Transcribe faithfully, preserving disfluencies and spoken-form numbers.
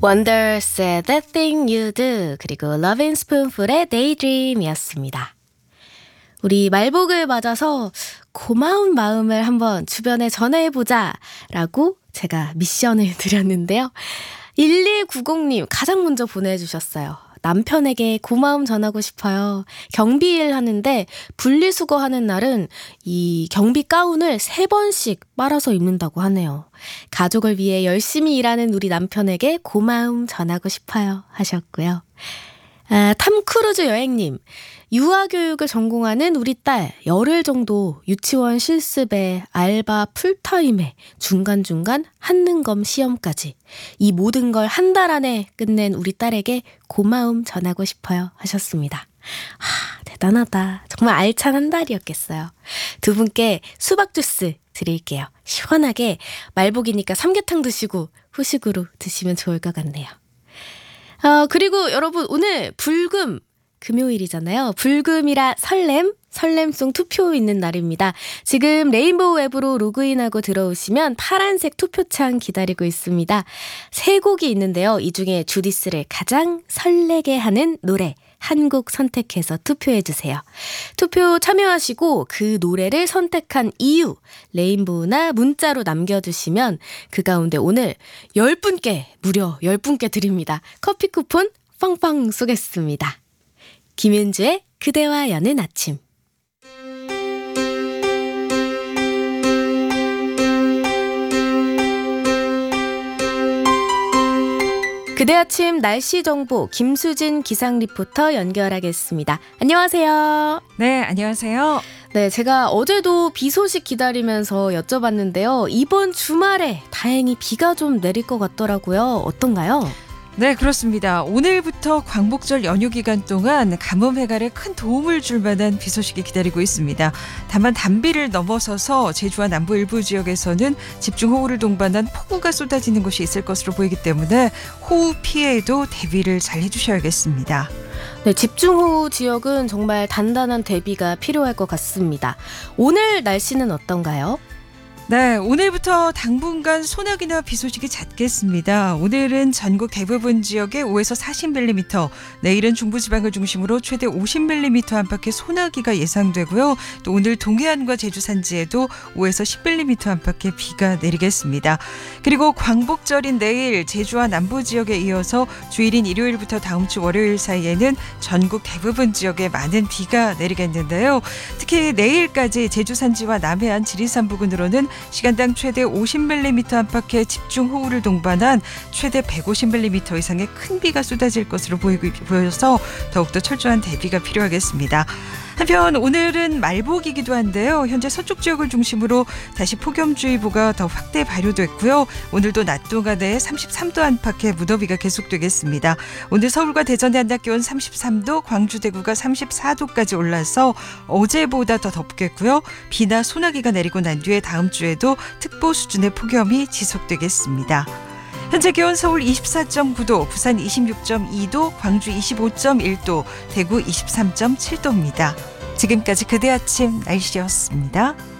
원더스의 That Thing You Do 그리고 러빈 스푼풀의 Daydream이었습니다. 우리 말복을 맞아서 고마운 마음을 한번 주변에 전해보자 라고 제가 미션을 드렸는데요. 일일구공님 가장 먼저 보내주셨어요. 남편에게 고마움 전하고 싶어요. 경비일 하는데 분리수거 하는 날은 이 경비 가운을 세 번씩 빨아서 입는다고 하네요. 가족을 위해 열심히 일하는 우리 남편에게 고마움 전하고 싶어요 하셨고요. 아, 탐크루즈 여행님, 유아교육을 전공하는 우리 딸 열흘 정도 유치원 실습에 알바 풀타임에 중간중간 한능검 시험까지 이 모든 걸 한 달 안에 끝낸 우리 딸에게 고마움 전하고 싶어요 하셨습니다. 하, 대단하다. 정말 알찬 한 달이었겠어요. 두 분께 수박 주스 드릴게요. 시원하게 말복이니까 삼계탕 드시고 후식으로 드시면 좋을 것 같네요. 어, 그리고 여러분 오늘 불금 금요일이잖아요. 불금이라 설렘, 설렘송 투표 있는 날입니다. 지금 레인보우 앱으로 로그인하고 들어오시면 파란색 투표창 기다리고 있습니다. 세 곡이 있는데요. 이 중에 주디스를 가장 설레게 하는 노래 한 곡 선택해서 투표해주세요. 투표 참여하시고 그 노래를 선택한 이유 레인보우나 문자로 남겨주시면 그 가운데 오늘 열 분께 무려 열 분께 드립니다. 커피 쿠폰 빵빵 쏘겠습니다. 김윤주의 그대와 여는 아침. 그대 아침 날씨 정보 김수진 기상 리포터 연결하겠습니다. 안녕하세요. 네, 안녕하세요. 네, 제가 어제도 비 소식 기다리면서 여쭤봤는데요. 이번 주말에 다행히 비가 좀 내릴 것 같더라고요. 어떤가요? 네, 그렇습니다. 오늘부터 광복절 연휴 기간 동안 가뭄 해갈에 큰 도움을 줄 만한 비 소식이 기다리고 있습니다. 다만 단비를 넘어서서 제주와 남부 일부 지역에서는 집중호우를 동반한 폭우가 쏟아지는 곳이 있을 것으로 보이기 때문에 호우 피해에도 대비를 잘 해주셔야겠습니다. 네, 집중호우 지역은 정말 단단한 대비가 필요할 것 같습니다. 오늘 날씨는 어떤가요? 네, 오늘부터 당분간 소나기나 비 소식이 잦겠습니다. 오늘은 전국 대부분 지역에 오에서 사십 밀리미터, 내일은 중부지방을 중심으로 최대 오십 밀리미터 안팎의 소나기가 예상되고요. 또 오늘 동해안과 제주 산지에도 오에서 십 밀리미터 안팎의 비가 내리겠습니다. 그리고 광복절인 내일 제주와 남부 지역에 이어서 주일인 일요일부터 다음 주 월요일 사이에는 전국 대부분 지역에 많은 비가 내리겠는데요. 특히 내일까지 제주 산지와 남해안 지리산 부근으로는 시간당 최대 오십 밀리미터 안팎의 집중호우를 동반한 최대 백오십 밀리미터 이상의 큰 비가 쏟아질 것으로 보이고, 보여서 더욱더 철저한 대비가 필요하겠습니다. 한편 오늘은 말복이기도 한데요. 현재 서쪽 지역을 중심으로 다시 폭염주의보가 더 확대 발효됐고요. 오늘도 낮 동안에 삼십삼 도 안팎의 무더위가 계속되겠습니다. 오늘 서울과 대전의 한낮 기온 삼십삼 도, 광주, 대구가 삼십사 도까지 올라서 어제보다 더 덥겠고요. 비나 소나기가 내리고 난 뒤에 다음 주에도 특보 수준의 폭염이 지속되겠습니다. 현재 기온 서울 이십사 점 구 도, 부산 이십육 점 이 도, 광주 이십오 점 일 도, 대구 이십삼 점 칠 도입니다. 지금까지 그대 아침 날씨였습니다.